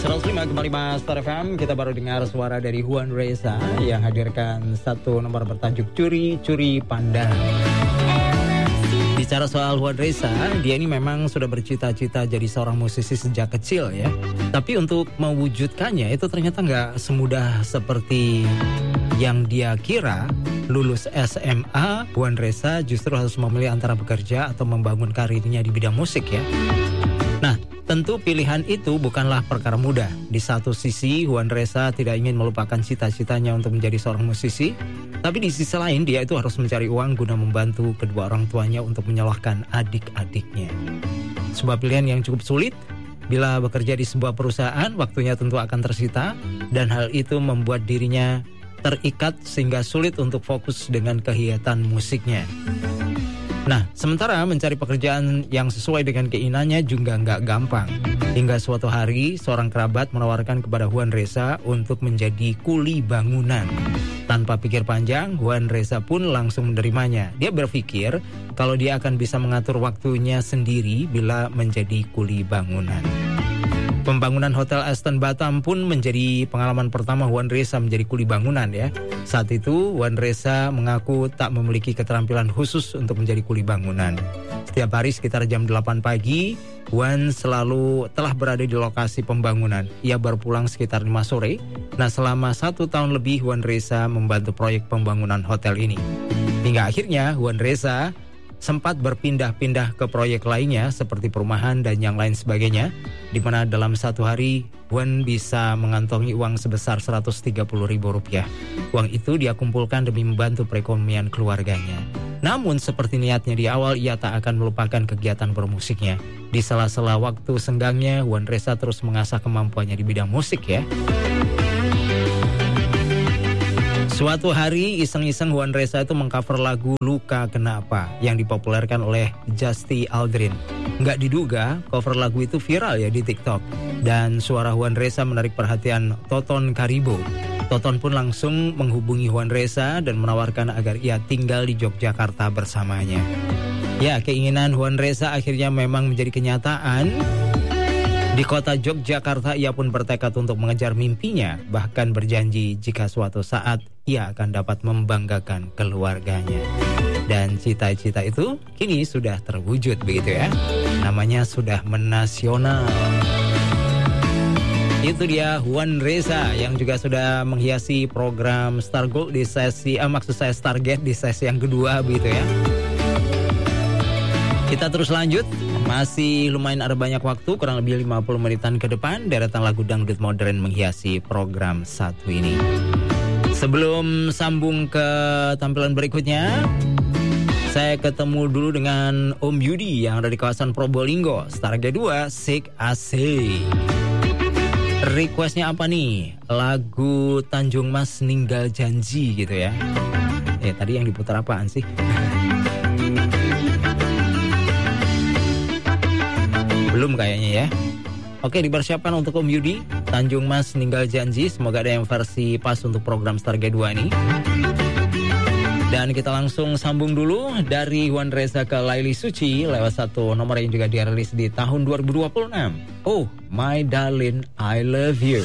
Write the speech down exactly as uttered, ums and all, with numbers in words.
seratus lima koma lima Star F M. Kita baru dengar suara dari Juan Reza yang hadirkan satu nomor bertajuk Curi-Curi Pandang. Bicara soal Juan Reza, dia ini memang sudah bercita-cita jadi seorang musisi sejak kecil ya. Tapi untuk mewujudkannya itu ternyata nggak semudah seperti yang dia kira. Lulus S M A, Juan Reza justru harus memilih antara bekerja atau membangun karirnya di bidang musik ya. Nah, tentu pilihan itu bukanlah perkara mudah. Di satu sisi, Juan Reza tidak ingin melupakan cita-citanya untuk menjadi seorang musisi. Tapi di sisi lain, dia itu harus mencari uang guna membantu kedua orang tuanya untuk menyalahkan adik-adiknya. Sebuah pilihan yang cukup sulit. Bila bekerja di sebuah perusahaan, waktunya tentu akan tersita. Dan hal itu membuat dirinya terikat sehingga sulit untuk fokus dengan kegiatan musiknya. Nah, sementara mencari pekerjaan yang sesuai dengan keinginannya juga nggak gampang. Hingga suatu hari, seorang kerabat menawarkan kepada Juan Reza untuk menjadi kuli bangunan. Tanpa pikir panjang, Juan Reza pun langsung menerimanya. Dia berpikir kalau dia akan bisa mengatur waktunya sendiri bila menjadi kuli bangunan. Pembangunan Hotel Aston Batam pun menjadi pengalaman pertama Juan Reza menjadi kuli bangunan ya. Saat itu Juan Reza mengaku tak memiliki keterampilan khusus untuk menjadi kuli bangunan. Setiap hari sekitar jam delapan pagi, Juan selalu telah berada di lokasi pembangunan. Ia baru pulang sekitar lima sore. Nah, selama satu tahun lebih Juan Reza membantu proyek pembangunan hotel ini. Hingga akhirnya Juan Reza sempat berpindah-pindah ke proyek lainnya seperti perumahan dan yang lain sebagainya, di mana dalam satu hari Juan bisa mengantongi uang sebesar seratus tiga puluh ribu rupiah. Uang itu dia kumpulkan demi membantu perekonomian keluarganya. Namun seperti niatnya di awal, ia tak akan melupakan kegiatan bermusiknya. Di sela-sela waktu senggangnya, Juan Reza terus mengasah kemampuannya di bidang musik ya. Suatu hari iseng-iseng Juan Reza itu mengcover lagu Luka Kenapa yang dipopulerkan oleh Justy Aldrin. Nggak diduga cover lagu itu viral ya di TikTok. Dan suara Juan Reza menarik perhatian Toton Karibo. Toton pun langsung menghubungi Juan Reza dan menawarkan agar ia tinggal di Yogyakarta bersamanya. Ya, keinginan Juan Reza akhirnya memang menjadi kenyataan. Di kota Yogyakarta, ia pun bertekad untuk mengejar mimpinya, bahkan berjanji jika suatu saat ia akan dapat membanggakan keluarganya. Dan cita-cita itu kini sudah terwujud begitu ya. Namanya sudah menasional. Itu dia Juan Reza yang juga sudah menghiasi program Star Gold di sesi, eh, maksud saya Stargate di sesi yang kedua begitu ya. Kita terus lanjut. Masih lumayan ada banyak waktu, kurang lebih lima puluh menitan ke depan, deretan lagu dangdut modern menghiasi program satu ini. Sebelum sambung ke tampilan berikutnya, saya ketemu dulu dengan Om Yudi yang ada di kawasan Probolinggo. Stargate dua, Sik Asik. Requestnya apa nih? Lagu Tanjung Mas Ninggal Janji gitu ya. Eh tadi yang diputar apaan sih? Belum kayaknya ya. Oke, dipersiapkan untuk Om Yudi, Tanjung Mas Ninggal Janji. Semoga ada yang versi pas untuk program Stargate dua ini. Dan kita langsung sambung dulu dari Juan Reza ke Laili Suci lewat satu nomor yang juga dirilis di tahun dua ribu dua puluh enam. Oh, My Darling, I Love You.